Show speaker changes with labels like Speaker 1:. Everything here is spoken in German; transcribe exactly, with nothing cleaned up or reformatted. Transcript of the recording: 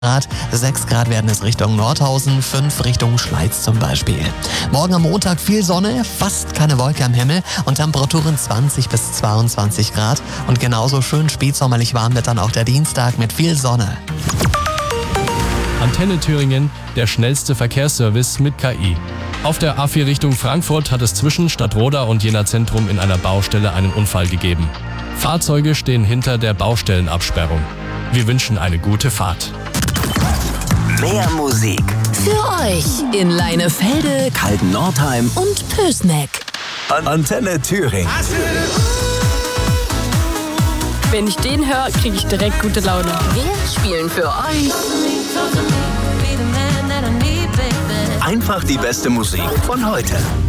Speaker 1: Grad, sechs Grad werden es Richtung Nordhausen, fünf Richtung Schleiz zum Beispiel. Morgen am Montag viel Sonne, fast keine Wolke am Himmel und Temperaturen zwanzig bis zweiundzwanzig Grad. Und genauso schön spätsommerlich warm wird dann auch der Dienstag mit viel Sonne.
Speaker 2: Antenne Thüringen, der schnellste Verkehrsservice mit K I. Auf der A vier Richtung Frankfurt hat es zwischen Stadtroda und Jena Zentrum in einer Baustelle einen Unfall gegeben. Fahrzeuge stehen hinter der Baustellenabsperrung. Wir wünschen eine gute Fahrt.
Speaker 3: Mehr Musik
Speaker 4: für euch in Leinefelde,
Speaker 3: Kalten-Nordheim
Speaker 4: und Pößneck.
Speaker 3: An Antenne Thüringen.
Speaker 5: Wenn ich den höre, kriege ich direkt gute Laune.
Speaker 4: Wir spielen für euch
Speaker 3: Einfach die beste Musik von heute.